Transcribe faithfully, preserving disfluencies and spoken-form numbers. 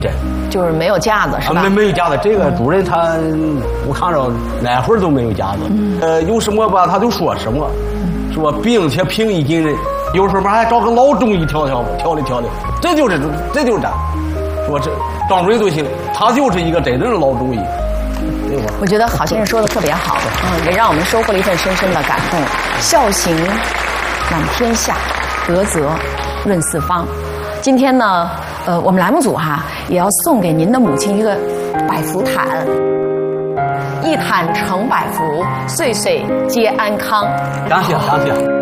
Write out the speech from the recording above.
对， 就是没有架子是吧？ 没没有架子，这个主任他我看着哪会儿都没有架子，嗯、呃，有什么吧他就说什么，嗯、说并且平易近人，有时候吧还找个老中医调调调理调理，这就是这就是这，说这张主任就行，他就是一个真正的老中医。 我觉得郝先生说的特别好，嗯，也让我们收获了一份深深的感动。孝行满天下，德泽润四方。今天呢，呃，我们栏目组哈也要送给您的母亲一个百福毯，一毯成百福，岁岁皆安康。 感谢感谢。